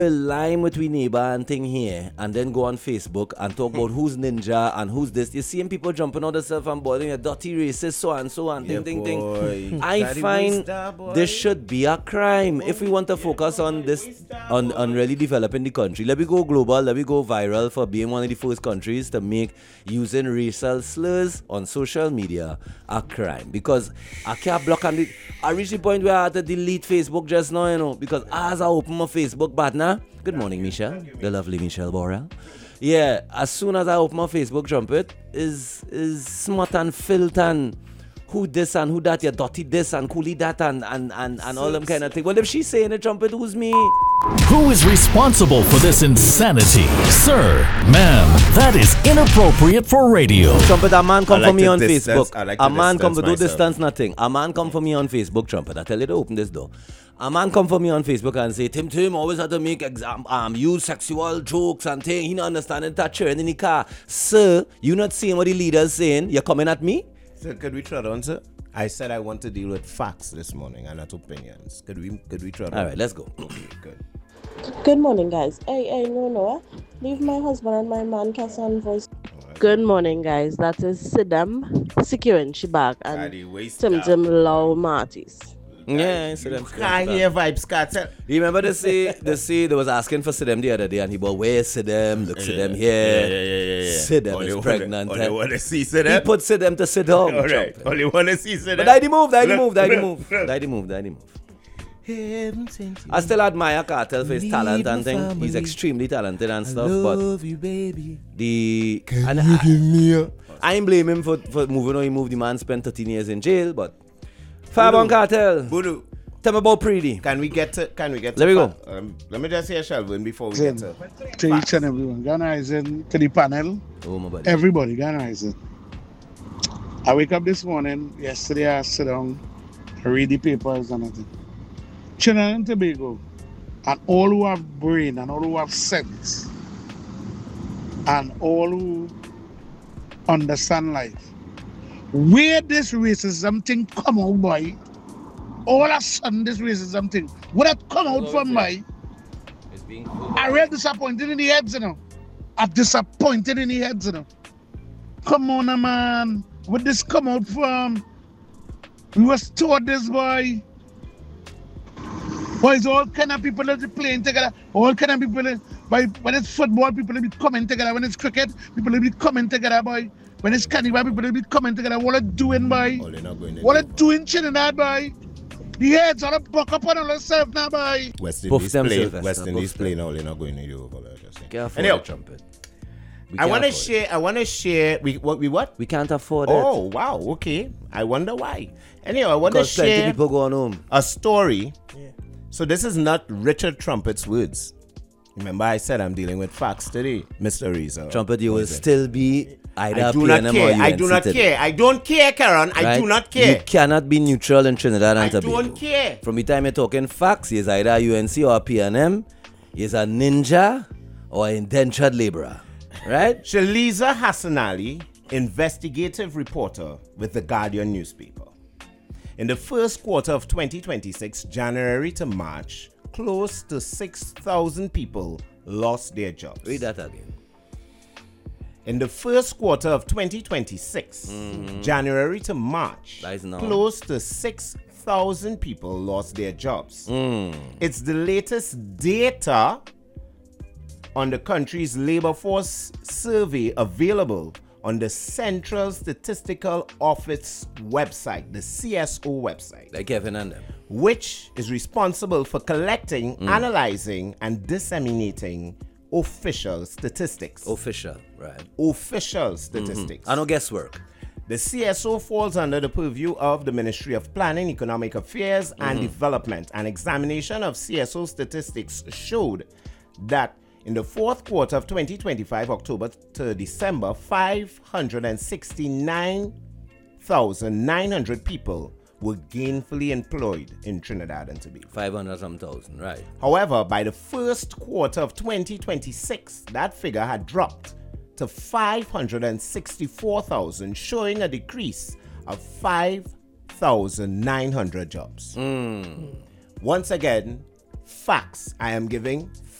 line with we neighbor and thing here and then go on Facebook and talk about who's ninja and who's this. You're seeing people jumping on themselves and boiling a dirty racist, so and so and thing. I find this should be a crime. If we want to focus on this, on really developing the country, let me go global, let me go viral for being one of the first countries to make using racial slurs on social media a crime. Because I can't block and I reached the point where I had to delete Facebook just now, you know, because as I open my Facebook partner, good morning, Michelle, the lovely Michelle Borrell. Yeah, as soon as I open my Facebook trumpet, is smut and filth and who this and who that, you dirty this and coolie that and all them kind of thing. Well, if she's saying a trumpet, who's me? Who is responsible for this insanity? Sir, ma'am, that is inappropriate for radio. Trumpet, a man come for me on distance. Facebook. A man come for do distance nothing. A man come for me on Facebook, trumpet. I tell you to open this door. A man come for me on Facebook and say, Tim always had to make use sexual jokes and thing. He not understanding that churn in the car. Sir, you not seeing what the leader's saying? You're coming at me? So could we try on, sir? I said I want to deal with facts this morning and not opinions. Could we try on? All right, let's go. Okay, good. Good morning, guys. Hey, no. Leave my husband and my man Cassan voice. Right. Good morning, guys. That is Sidam, Securing Shibak, and Tim Lau Martis. Yeah, I see them. Can't hear vibes, cartel. You remember they was asking for Sidem the other day and he bought, where's Sidem? Look, Sidem here. Yeah. Sidem is pregnant. Only want to see Sidem? He put Sidem to sit down. All right. Only want to see Sidem? But Daddy move. I still admire Cartel for his talent and thing. He's extremely talented and stuff. But you, baby. I ain't blame him for moving on. He moved. The man spent 13 years in jail, but Fab on Cartel. Budu. Tell me about Preedy. Can we get to Let me go. Let me just hear Shelvin before we get to each and everyone. Ghana Rising to the panel. Oh, my buddy. Everybody, Ghana Rising. I wake up this morning. Yesterday I sit down, I read the papers and everything. Trinidad and Tobago, and all who have brain and all who have sense and all who understand life. Where this racism thing come out, boy, all of a sudden this racism thing, where that come out from, boy, I real disappointed in the heads, you know. I'm disappointed in the heads, you know. Come on, man. Where this come out from? We was taught this, boy. Boys, all kind of people that are playing together. All kind of people, when it's football, people will be coming together. When it's cricket, people will be coming together, boy. When it's carnival, people will be coming together. What are doing, boy? What are doing Trinidad, boy? The heads are buck up on themselves now, boy. West Indies playing all, they're not going to do over there. Anyhow, trumpet. I want to share. What? We can't afford it. Oh, wow. Okay. I wonder why. Anyhow, I want to Because plenty share people going home. a story. Yeah. So this is not Richard Trumpet's words. Remember I said I'm dealing with facts today, Mr. Reza. Trumpet, you will still be either I do not PNM care. or I do not UNC care. I don't care, Karen. I do not care. You cannot be neutral in Trinidad and Tobago. I don't care. From the time you're talking facts, he's either UNC or PNM. He's a ninja or an indentured laborer. Right? Shaliza Hassan Ali, investigative reporter with the Guardian newspaper. In the first quarter of 2026, January to March, close to 6,000 people lost their jobs. Read that again. In the first quarter of 2026, January to March, close to 6,000 people lost their jobs. It's the latest data on the country's labor force survey available on the Central Statistical Office website, the CSO website. Like Kevin and them. Which is responsible for collecting, analyzing, and disseminating official statistics. Official, right. Official statistics. I know guesswork. The CSO falls under the purview of the Ministry of Planning, Economic Affairs, and Development. An examination of CSO statistics showed that in the fourth quarter of 2025, October to December, 569,900 people were gainfully employed in Trinidad and Tobago. 500,000, right. However, by the first quarter of 2026, that figure had dropped to 564,000, showing a decrease of 5,900 jobs. Once again, facts. I am giving